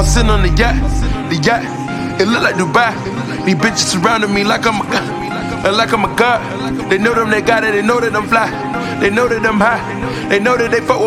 sitting on the yacht. It look like Dubai. These bitches surrounding me like I'm a god. Like I'm a god. They know them, they got it. They know that I'm fly. They know that I'm high. They know that they fuck with